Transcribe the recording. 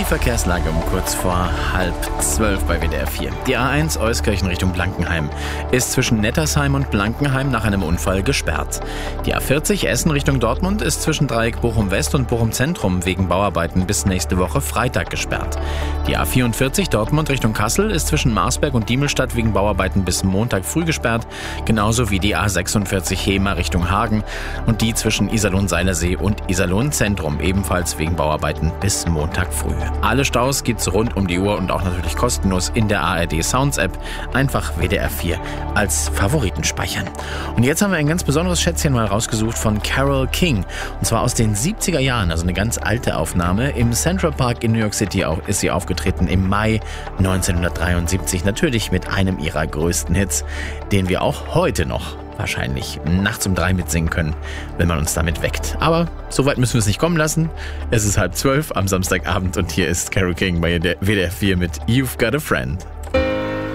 Die Verkehrslage um kurz vor 11:30 bei WDR 4. Die A1 Euskirchen Richtung Blankenheim ist zwischen Nettersheim und Blankenheim nach einem Unfall gesperrt. Die A40 Essen Richtung Dortmund ist zwischen Dreieck Bochum West und Bochum Zentrum wegen Bauarbeiten bis nächste Woche Freitag gesperrt. Die A44 Dortmund Richtung Kassel ist zwischen Marsberg und Diemelstadt wegen Bauarbeiten bis Montag früh gesperrt, genauso wie die A46 Hemer Richtung Hagen und die zwischen Iserlohn-Seilersee und Iserlohn-Zentrum ebenfalls wegen Bauarbeiten bis Montag früh. Alle Staus gibt's rund um die Uhr und auch natürlich kostenlos in der ARD Sounds App. Einfach WDR 4 als Favoriten speichern. Und jetzt haben wir ein ganz besonderes Schätzchen mal rausgesucht von Carole King. Und zwar aus den 70er Jahren, also eine ganz alte Aufnahme. Im Central Park in New York City ist sie aufgetreten im Mai 1973. Natürlich mit einem ihrer größten Hits, den wir auch heute noch wahrscheinlich nachts um 3 mitsingen können, wenn man uns damit weckt. Aber so weit müssen wir es nicht kommen lassen. Es ist 11:30 am Samstagabend und hier ist Carole King bei WDR 4 mit You've Got a Friend.